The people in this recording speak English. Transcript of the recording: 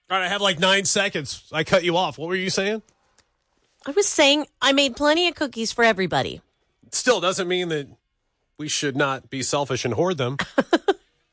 All right, I have like 9 seconds. I cut you off. What were you saying? I was saying I made plenty of cookies for everybody. Still doesn't mean that we should not be selfish and hoard them.